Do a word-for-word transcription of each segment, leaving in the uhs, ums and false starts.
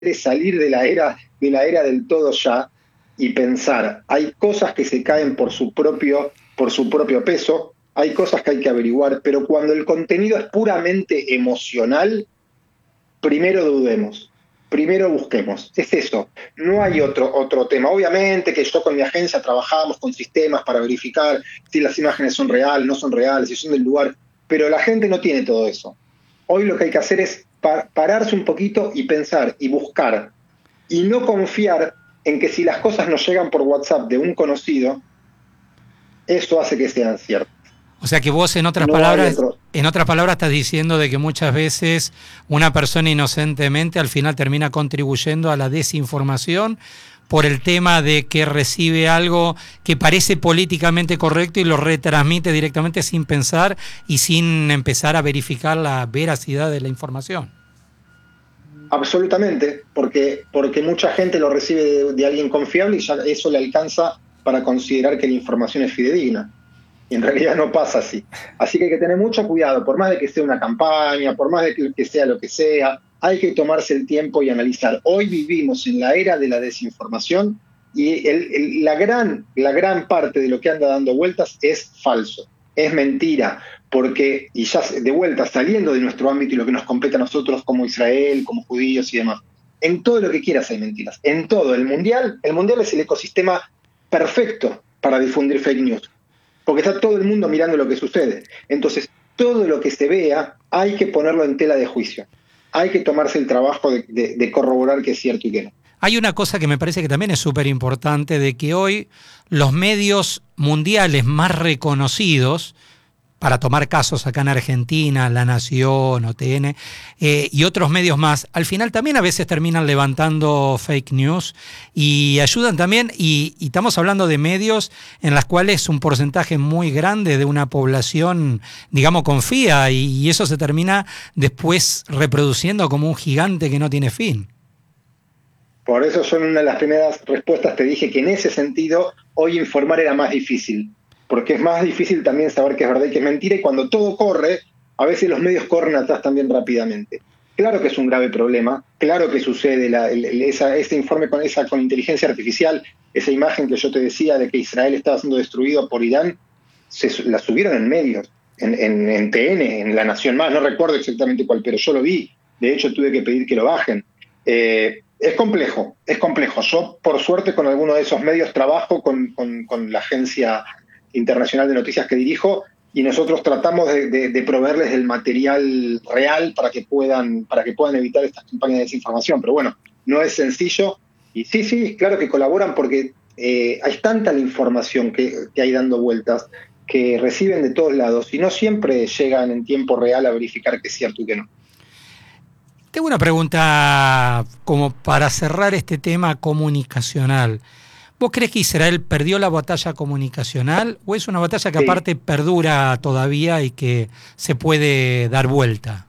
es salir de la era, de la era del todo ya y pensar, hay cosas que se caen por su propio, por su propio peso, hay cosas que hay que averiguar, pero cuando el contenido es puramente emocional, primero dudemos, primero busquemos. Es eso, no hay otro, otro tema. Obviamente que yo con mi agencia trabajamos con sistemas para verificar si las imágenes son reales, no son reales, si son del lugar, pero la gente no tiene todo eso. Hoy lo que hay que hacer es pa- pararse un poquito y pensar y buscar y no confiar en que si las cosas nos llegan por WhatsApp de un conocido, eso hace que sean ciertas. O sea que vos en otras No hay palabras, otro. en otras palabras estás diciendo de que muchas veces una persona inocentemente al final termina contribuyendo a la desinformación por el tema de que recibe algo que parece políticamente correcto y lo retransmite directamente sin pensar y sin empezar a verificar la veracidad de la información. Absolutamente, porque, porque mucha gente lo recibe de, de alguien confiable y ya eso le alcanza para considerar que la información es fidedigna. Y en realidad no pasa así. Así que hay que tener mucho cuidado, por más de que sea una campaña, por más de que sea lo que sea, hay que tomarse el tiempo y analizar. Hoy vivimos en la era de la desinformación y el, el, la, gran, la gran parte de lo que anda dando vueltas es falso, es mentira, porque, y ya de vuelta, saliendo de nuestro ámbito y lo que nos compete a nosotros como Israel, como judíos y demás, en todo lo que quieras hay mentiras, en todo. El mundial, el mundial es el ecosistema perfecto para difundir fake news, porque está todo el mundo mirando lo que sucede. Entonces, todo lo que se vea hay que ponerlo en tela de juicio. Hay que tomarse el trabajo de, de, de corroborar que es cierto y que no. Hay una cosa que me parece que también es súper importante, de que hoy los medios mundiales más reconocidos, para tomar casos acá en Argentina, La Nación, O T N, eh, y otros medios más, al final también a veces terminan levantando fake news y ayudan también, y, y estamos hablando de medios en los cuales un porcentaje muy grande de una población, digamos, confía, y, y eso se termina después reproduciendo como un gigante que no tiene fin. Por eso yo en una de las primeras respuestas te dije que en ese sentido hoy informar era más difícil, porque es más difícil también saber qué es verdad y qué es mentira, y cuando todo corre, a veces los medios corren atrás también rápidamente. Claro que es un grave problema, claro que sucede la, el, esa, ese informe con, esa, con inteligencia artificial, esa imagen que yo te decía de que Israel estaba siendo destruido por Irán, se, la subieron en medios, en, en, en T N, en La Nación Más, no recuerdo exactamente cuál, pero yo lo vi, de hecho tuve que pedir que lo bajen. Eh, es complejo, es complejo. Yo, por suerte, con alguno de esos medios trabajo con, con, con la agencia internacional de noticias que dirijo, y nosotros tratamos de, de, de proveerles el material real para que puedan para que puedan evitar estas campañas de desinformación. Pero bueno, no es sencillo. Y sí, sí, claro que colaboran porque eh, hay tanta la información que, que hay dando vueltas que reciben de todos lados y no siempre llegan en tiempo real a verificar que es cierto y que no. Tengo una pregunta como para cerrar este tema comunicacional. ¿Vos crees que Israel perdió la batalla comunicacional o es una batalla que Sí. aparte perdura todavía y que se puede dar vuelta?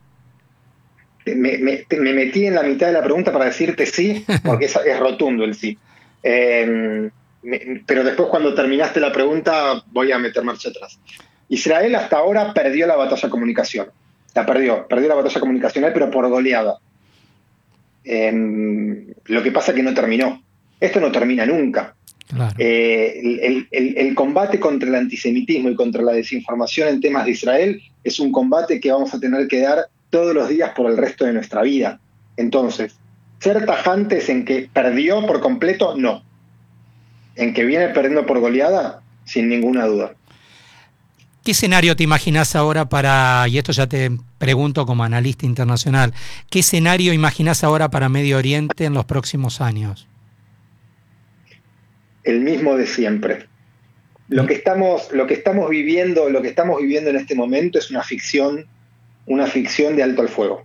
Me, me, me metí en la mitad de la pregunta para decirte sí, porque es, es rotundo el sí. Eh, me, pero después cuando terminaste la pregunta voy a meter marcha atrás. Israel hasta ahora perdió la batalla comunicación. La perdió, perdió la batalla comunicacional, pero por goleada. Eh, lo que pasa es que no terminó. Esto no termina nunca. Claro. Eh, el, el, el combate contra el antisemitismo y contra la desinformación en temas de Israel es un combate que vamos a tener que dar todos los días por el resto de nuestra vida. Entonces, ser tajantes en que perdió por completo, no. En que viene perdiendo por goleada, sin ninguna duda. ¿Qué escenario te imaginás ahora para, y esto ya te pregunto como analista internacional, qué escenario imaginás ahora para Medio Oriente en los próximos años? El mismo de siempre. Lo que estamos, lo que estamos viviendo, lo que estamos viviendo en este momento es una ficción, una ficción de alto al fuego.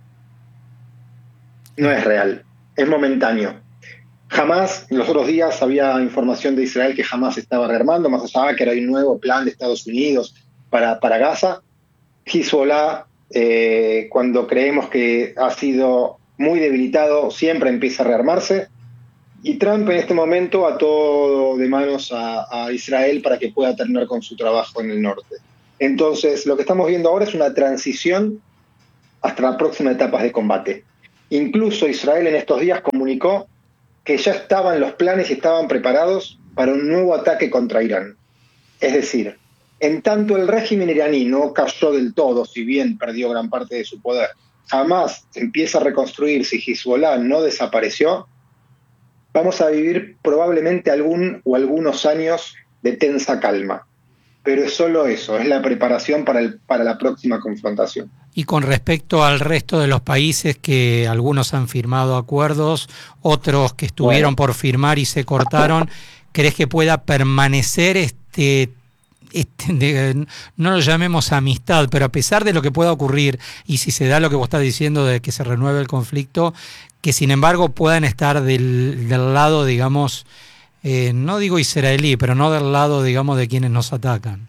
No es real, es momentáneo. Jamás, los otros días había información de Israel que jamás estaba rearmando, más allá que era un nuevo plan de Estados Unidos para, para Gaza. Hezbollah, eh, cuando creemos que ha sido muy debilitado, siempre empieza a rearmarse. Y Trump en este momento ató de manos a, a Israel para que pueda terminar con su trabajo en el norte. Entonces, lo que estamos viendo ahora es una transición hasta las próximas etapas de combate. Incluso Israel en estos días comunicó que ya estaban los planes y estaban preparados para un nuevo ataque contra Irán. Es decir, en tanto el régimen iraní no cayó del todo, si bien perdió gran parte de su poder, jamás empieza a reconstruirse y Hezbollah no desapareció, vamos a vivir probablemente algún o algunos años de tensa calma. Pero es solo eso, es la preparación para, el, para la próxima confrontación. Y con respecto al resto de los países, que algunos han firmado acuerdos, otros que estuvieron bueno. por firmar y se cortaron, ¿crees que pueda permanecer este, este de, no lo llamemos amistad, pero a pesar de lo que pueda ocurrir, y si se da lo que vos estás diciendo de que se renueve el conflicto, que sin embargo puedan estar del, del lado, digamos, eh, no digo israelí, pero no del lado, digamos, de quienes nos atacan?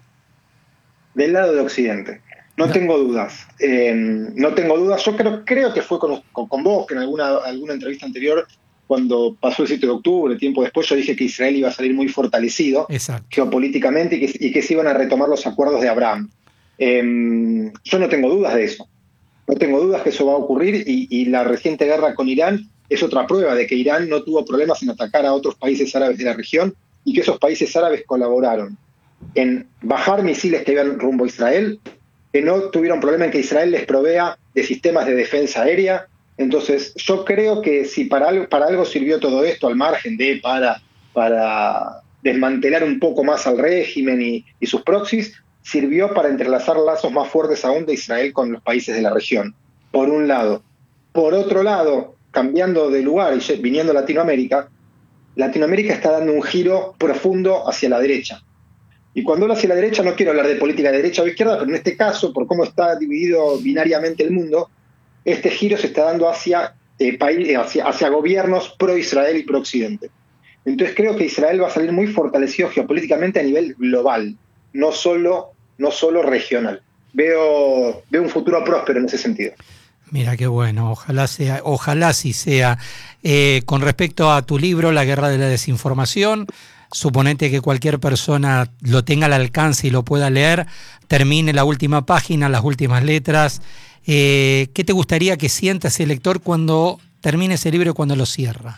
Del lado de Occidente. No, no. tengo dudas. Eh, no tengo dudas. Yo creo, creo que fue con, con, con vos, que en alguna, alguna entrevista anterior, cuando pasó el siete de octubre, tiempo después, yo dije que Israel iba a salir muy fortalecido Exacto. geopolíticamente y que, y que se iban a retomar los acuerdos de Abraham. Eh, yo no tengo dudas de eso. No tengo dudas que eso va a ocurrir y, y la reciente guerra con Irán es otra prueba de que Irán no tuvo problemas en atacar a otros países árabes de la región y que esos países árabes colaboraron en bajar misiles que iban rumbo a Israel, que no tuvieron problema en que Israel les provea de sistemas de defensa aérea. Entonces, yo creo que si para algo, para algo sirvió todo esto, al margen de para, para desmantelar un poco más al régimen y, y sus proxies, sirvió para entrelazar lazos más fuertes aún de Israel con los países de la región, por un lado. Por otro lado, cambiando de lugar y viniendo a Latinoamérica, Latinoamérica está dando un giro profundo hacia la derecha. Y cuando hablo hacia la derecha no quiero hablar de política de derecha o izquierda, pero en este caso, por cómo está dividido binariamente el mundo, este giro se está dando hacia, eh, país, hacia, hacia gobiernos pro-Israel y pro-Occidente. Entonces creo que Israel va a salir muy fortalecido geopolíticamente a nivel global, no solo, no solo regional. Veo, veo un futuro próspero en ese sentido. Mira qué bueno, ojalá sea, ojalá sí sea. Eh, con respecto a tu libro, La Guerra de la Desinformación, suponete que cualquier persona lo tenga al alcance y lo pueda leer, termine la última página, las últimas letras. Eh, ¿Qué te gustaría que sienta ese lector cuando termine ese libro y cuando lo cierra?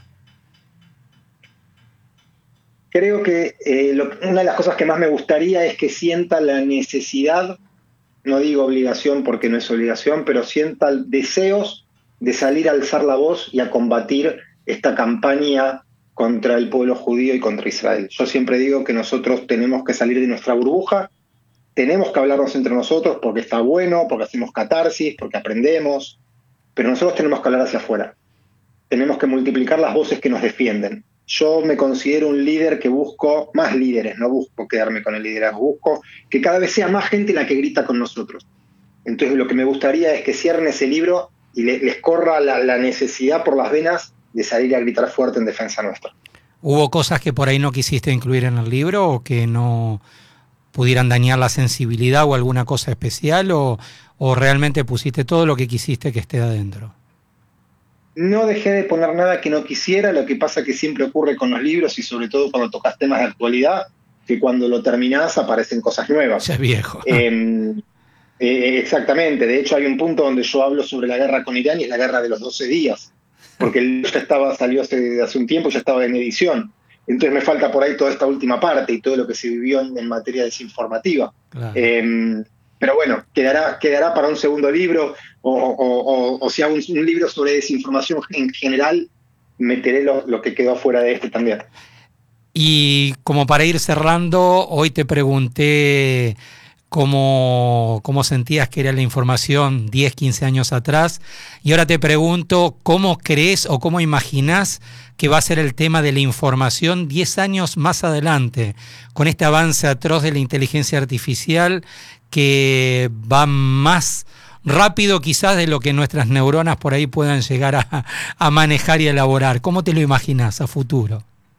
Creo que eh, lo, una de las cosas que más me gustaría es que sienta la necesidad, no digo obligación porque no es obligación, pero sienta deseos de salir a alzar la voz y a combatir esta campaña contra el pueblo judío y contra Israel. Yo siempre digo que nosotros tenemos que salir de nuestra burbuja, tenemos que hablarnos entre nosotros porque está bueno, porque hacemos catarsis, porque aprendemos, pero nosotros tenemos que hablar hacia afuera. Tenemos que multiplicar las voces que nos defienden. Yo me considero un líder que busco más líderes, no busco quedarme con el liderazgo, busco que cada vez sea más gente la que grita con nosotros. Entonces lo que me gustaría es que cierren ese libro y le, les corra la, la necesidad por las venas de salir a gritar fuerte en defensa nuestra. ¿Hubo cosas que por ahí no quisiste incluir en el libro o que no pudieran dañar la sensibilidad o alguna cosa especial o, o realmente pusiste todo lo que quisiste que esté adentro? No dejé de poner nada que no quisiera, lo que pasa que siempre ocurre con los libros y sobre todo cuando tocas temas de actualidad, que cuando lo terminás aparecen cosas nuevas. Ya es viejo. Eh, eh, exactamente, de hecho hay un punto donde yo hablo sobre la guerra con Irán y es la guerra de los doce días, porque el libro ya estaba, salió hace, hace un tiempo, ya estaba en edición. Entonces me falta por ahí toda esta última parte y todo lo que se vivió en, en materia desinformativa. Claro. Eh, pero bueno, quedará, quedará para un segundo libro, o, o, o, o si hago un, un libro sobre desinformación en general, meteré lo, lo que quedó afuera de este también. Y como para ir cerrando, hoy te pregunté cómo, cómo sentías que era la información diez, quince años atrás, y ahora te pregunto cómo crees o cómo imaginás que va a ser el tema de la información diez años más adelante, con este avance atroz de la inteligencia artificial que va más rápido quizás de lo que nuestras neuronas por ahí puedan llegar a, a manejar y elaborar. ¿Cómo te lo imaginas a futuro?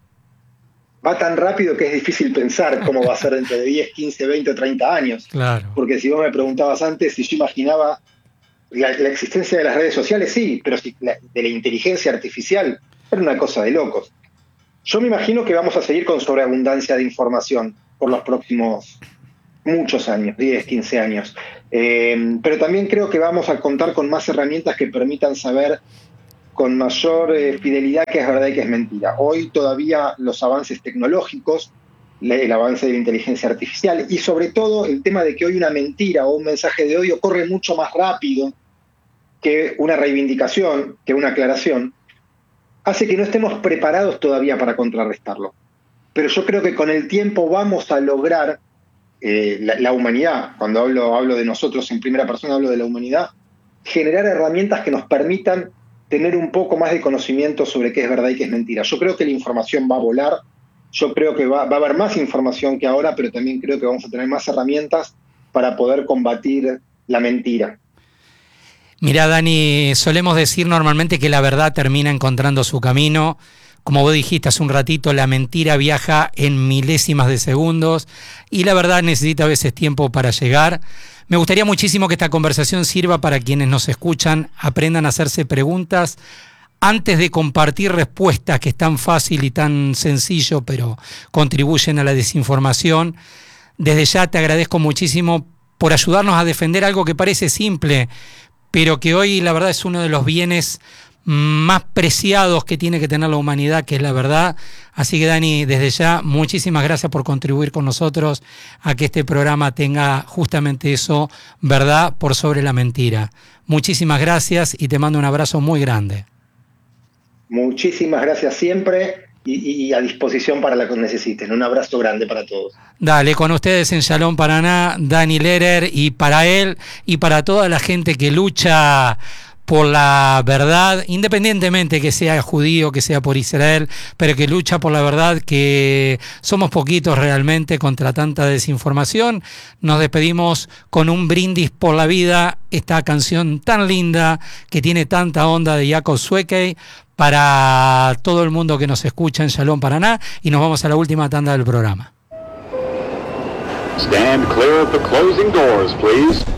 Va tan rápido que es difícil pensar cómo va a ser dentro de diez, quince, veinte o treinta años. Claro. Porque si vos me preguntabas antes si yo imaginaba la, la existencia de las redes sociales, sí, pero si la, de la inteligencia artificial era una cosa de locos. Yo me imagino que vamos a seguir con sobreabundancia de información por los próximos muchos años, diez, quince años. Eh, pero también creo que vamos a contar con más herramientas que permitan saber con mayor eh, fidelidad qué es verdad y qué es mentira. Hoy todavía los avances tecnológicos, el avance de la inteligencia artificial y sobre todo el tema de que hoy una mentira o un mensaje de odio corre mucho más rápido que una reivindicación, que una aclaración, hace que no estemos preparados todavía para contrarrestarlo. Pero yo creo que con el tiempo vamos a lograr, eh, la, la humanidad, cuando hablo, hablo de nosotros en primera persona, hablo de la humanidad, generar herramientas que nos permitan tener un poco más de conocimiento sobre qué es verdad y qué es mentira. Yo creo que la información va a volar, yo creo que va, va a haber más información que ahora, pero también creo que vamos a tener más herramientas para poder combatir la mentira. Mirá, Dani, solemos decir normalmente que la verdad termina encontrando su camino. Como vos dijiste hace un ratito, la mentira viaja en milésimas de segundos y la verdad necesita a veces tiempo para llegar. Me gustaría muchísimo que esta conversación sirva para quienes nos escuchan, aprendan a hacerse preguntas antes de compartir respuestas, que es tan fácil y tan sencillo, pero contribuyen a la desinformación. Desde ya te agradezco muchísimo por ayudarnos a defender algo que parece simple, pero que hoy la verdad es uno de los bienes más preciados que tiene que tener la humanidad, que es la verdad. Así que, Dani, desde ya, muchísimas gracias por contribuir con nosotros a que este programa tenga justamente eso, verdad por sobre la mentira. Muchísimas gracias y te mando un abrazo muy grande. Muchísimas gracias siempre y, y a disposición para la que necesiten. Un abrazo grande para todos. Dale, con ustedes en Shalom Paraná, Dani Lehrer, y para él y para toda la gente que lucha por la verdad, independientemente que sea judío, que sea por Israel, pero que lucha por la verdad, que somos poquitos realmente contra tanta desinformación. Nos despedimos con un brindis por la vida, esta canción tan linda que tiene tanta onda de Jacob Suekey, para todo el mundo que nos escucha en Shalom Paraná, y nos vamos a la última tanda del programa. Stand clear of the closing doors, please.